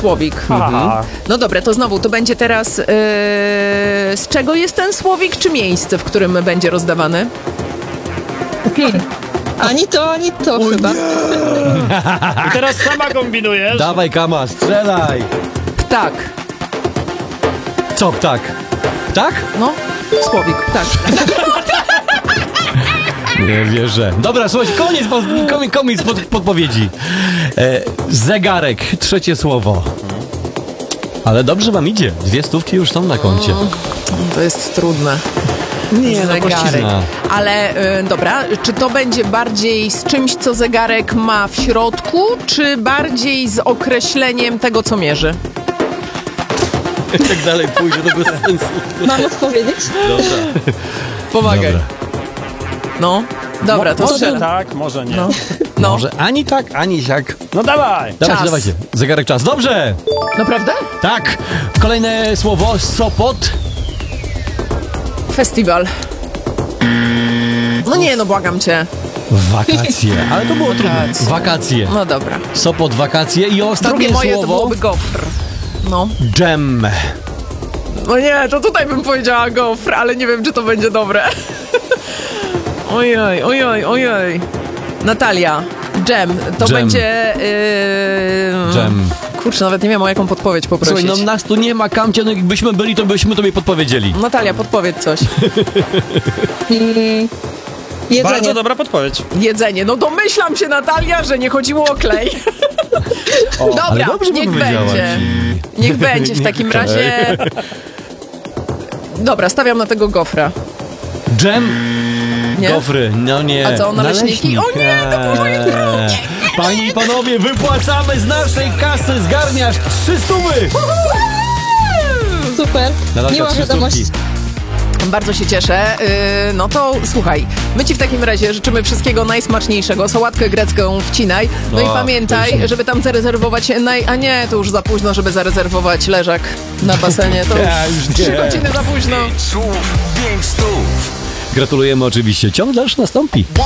słowik. No dobra, to znowu, to będzie teraz z czego jest ten słowik, czy miejsce, w którym będzie rozdawany? Ani to chyba. I teraz sama kombinujesz. Dawaj, Kama, strzelaj. Ptak. Co, ptak? Ptak? No, słowik, ptak. Nie wierzę. Dobra, słuchajcie, koniec podpowiedzi. Zegarek, trzecie słowo. Ale dobrze wam idzie. 2 stówki już są na koncie. To jest trudne. Nie, no, Zegarek. prościzna. Ale dobra, czy to będzie bardziej z czymś, co zegarek ma w środku, czy bardziej z określeniem tego, co mierzy? Tak dalej pójdzie, to bez sensu. Mam odpowiedzieć? Dobra. Pomagaj. Dobra. No, dobra, to Może strzelam. tak, może nie. No. Może ani tak, ani siak. No dawaj. Dawajcie, dawajcie. Zegarek czas. Dobrze! Naprawdę? Tak. Kolejne słowo. Sopot. Festiwal. No nie, no błagam cię. Wakacje. Ale to było trudne. Wakacje. No dobra. Sopot, wakacje. I ostatnie Drugie moje to słowo. byłoby gofr. No. Dżem. No nie, to tutaj bym powiedziała gofr, ale nie wiem, czy to będzie dobre. Ojej. Natalia, dżem. To Dżem. będzie... Dżem. Kurczę, nawet nie wiem, o jaką podpowiedź poprosić. Słuchaj, no nas tu nie ma, Kamcie, no jakbyśmy byli, to byśmy tobie podpowiedzieli. Natalia, podpowiedz coś. Jedzenie. Bardzo dobra podpowiedź. Jedzenie. No domyślam się, Natalia, że nie chodziło o klej. Ale Dobra, dobrze niech powiedziałaś. będzie. Niech będzie w takim razie. Dobra, stawiam na tego gofra. Dżem. Nie? Gofry, no nie. A co, naleśniki? O nie, to było moje drugie. Panie i panowie, wypłacamy z naszej kasy, zgarniasz 300. Super. Natalka, Miła 300. wiadomość. Bardzo się cieszę. No to słuchaj, my ci w takim razie życzymy wszystkiego najsmaczniejszego. Sałatkę grecką wcinaj. No i pamiętaj, pysznie. żeby tam zarezerwować... A nie, to już za późno, żeby zarezerwować leżak na basenie. To Ja już już nie. 3 godziny za późno. Słów 5 stów. Gratulujemy oczywiście. Ciąg dalszy nastąpi.